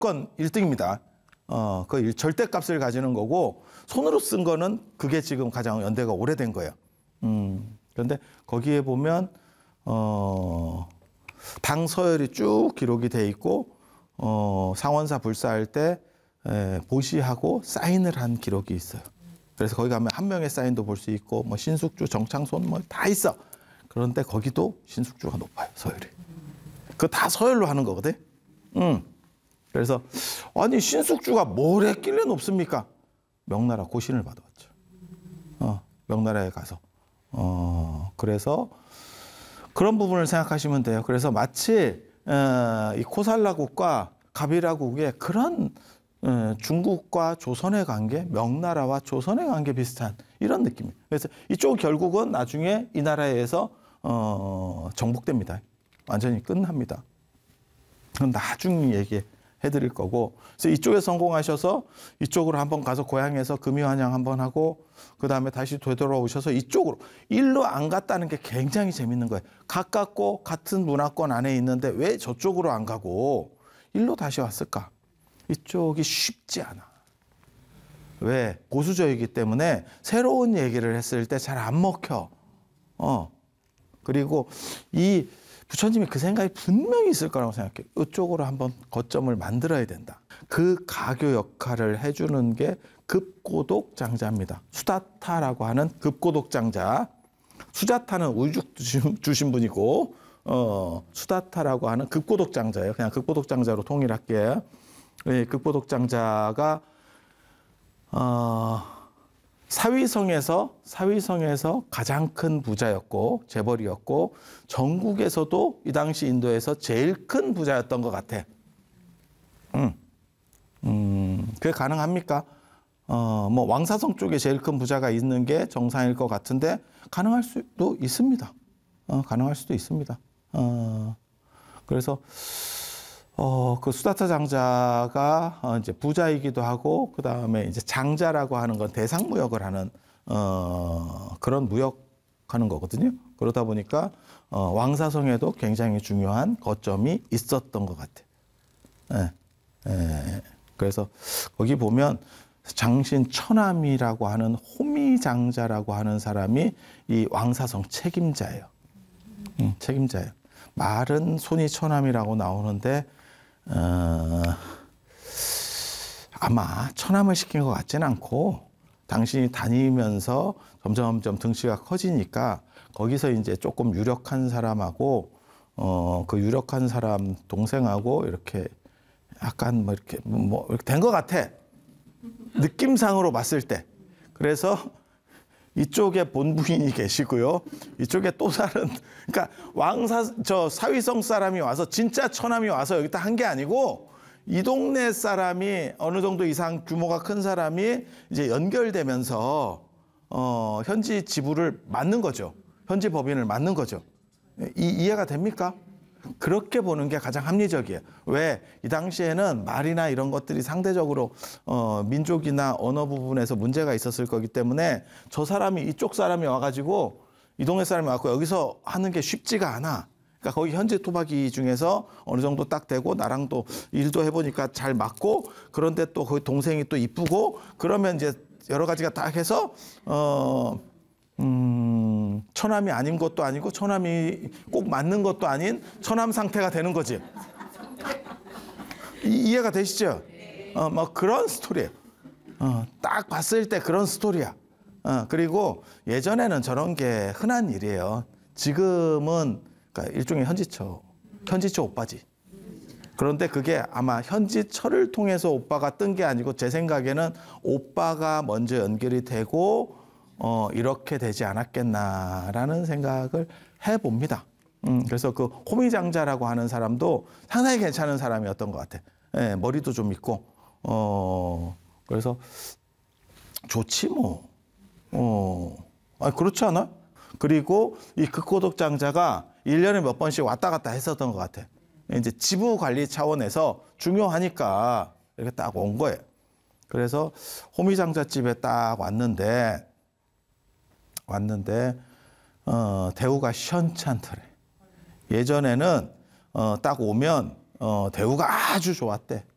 무조건 1등입니다. 그 절대값을 가지는 거고 손으로 쓴 거는 그게 지금 가장 연대가 오래된 거예요. 그런데 거기에 보면 당 서열이 쭉 기록이 돼 있고 상원사 불사할 때 보시하고 사인을 한 기록이 있어요. 그래서 거기 가면 한 명의 사인도 볼 수 있고 뭐 신숙주, 정창손 뭐 다 있어. 그런데 거기도 신숙주가 높아요, 서열이. 그거 다 서열로 하는 거거든. 그래서 아니 신숙주가 뭘 했길래 높습니까? 명나라 고신을 받아왔죠. 명나라에 가서. 그래서 그런 부분을 생각하시면 돼요. 그래서 마치 이 코살라국과 가비라국의 그런 중국과 조선의 관계, 명나라와 조선의 관계 비슷한 이런 느낌이에요. 그래서 이쪽은 결국은 나중에 이 나라에 의해서 정복됩니다. 완전히 끝납니다. 그건 나중에 얘기해 드릴 거고, 그래서 이쪽에 성공하셔서 이쪽으로 한번 가서 고향에서 금이환영 한번 하고 그 다음에 다시 되돌아오셔서 이쪽으로, 일로 안 갔다는 게 굉장히 재밌는 거예요. 가깝고 같은 문화권 안에 있는데 왜 저쪽으로 안 가고 일로 다시 왔을까? 이쪽이 쉽지 않아. 왜? 보수적이기 때문에 새로운 얘기를 했을 때 잘 안 먹혀. 그리고 이 부처님이 그 생각이 분명히 있을 거라고 생각해요. 이쪽으로 한번 거점을 만들어야 된다. 그 가교 역할을 해주는 게 급고독 장자입니다. 수다타라고 하는 급고독 장자. 수자타는 우juk 주신 분이고, 수다타라고 하는 급고독 장자예요. 그냥 급고독 장자로 통일할게요. 네, 급고독 장자가 사위성에서 가장 큰 부자였고 재벌이었고 전국에서도 이 당시 인도에서 제일 큰 부자였던 것 같아. 그게 가능합니까? 뭐 왕사성 쪽에 제일 큰 부자가 있는 게 정상일 것 같은데 가능할 수도 있습니다. 가능할 수도 있습니다. 그래서 그 수다타 장자가 이제 부자이기도 하고 그 다음에 이제 장자라고 하는 건 대상 무역을 하는 그런 무역하는 거거든요. 그러다 보니까 왕사성에도 굉장히 중요한 거점이 있었던 것 같아. 그래서 거기 보면 장신 처남이라고 하는 호미장자라고 하는 사람이 이 왕사성 책임자예요. 책임자예요. 말은 손이 처남이라고 나오는데 아마 처남을 시킨 것 같지는 않고 당신이 다니면서 점점 등치가 커지니까 거기서 이제 조금 유력한 사람하고 그 유력한 사람 동생하고 이렇게 약간 뭐 이렇게 된 것 같아. 느낌상으로 봤을 때. 그래서 이쪽에 본부인이 계시고요. 이쪽에 또 다른, 그러니까 사위성 사람이 와서 진짜 처남이 와서 여기다 한 게 아니고 이 동네 사람이 어느 정도 이상 규모가 큰 사람이 이제 연결되면서 현지 지부를 맡는 거죠. 현지 법인을 맡는 거죠. 이해가 됩니까? 그렇게 보는 게 가장 합리적이에요. 왜? 이 당시에는 말이나 이런 것들이 상대적으로 민족이나 언어 부분에서 문제가 있었을 거기 때문에 저 사람이 이쪽 사람이 와가지고 이 동네 사람이 와서 여기서 하는 게 쉽지가 않아. 그러니까 거기 현지 토박이 중에서 어느 정도 딱 되고 나랑 또 일도 해보니까 잘 맞고 그런데 또 거기 동생이 또 이쁘고 그러면 이제 여러 가지가 딱 해서 처남이 아닌 것도 아니고 처남이 꼭 맞는 것도 아닌 처남 상태가 되는 거지. 이해가 되시죠? 뭐 그런 스토리예요. 딱 봤을 때 그런 스토리야. 그리고 예전에는 저런 게 흔한 일이에요. 지금은 그러니까 일종의 현지처 오빠지. 그런데 그게 아마 현지처를 통해서 오빠가 뜬 게 아니고 제 생각에는 오빠가 먼저 연결이 되고 이렇게 되지 않았겠나라는 생각을 해봅니다. 그래서 그 호미장자라고 하는 사람도 상당히 괜찮은 사람이었던 것 같아. 예, 머리도 좀 있고, 그래서 좋지 뭐. 그렇지 않아? 그리고 이 극고독 장자가 1년에 몇 번씩 왔다 갔다 했었던 것 같아. 이제 지부 관리 차원에서 중요하니까 이렇게 딱 온 거예요. 그래서 호미장자 집에 딱 왔는데 대우가 시원찮더래. 예전에는 딱 오면 대우가 아주 좋았대.